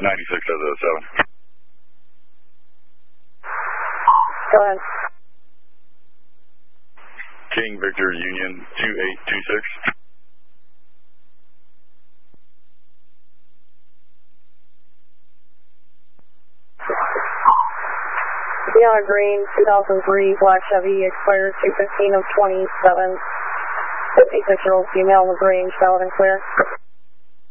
96 Go ahead. King Victor Union 2826. Beyond Green, 2003, black Chevy, expired 2/15 of 27. 56-year-old female, LaGrange, valid and clear.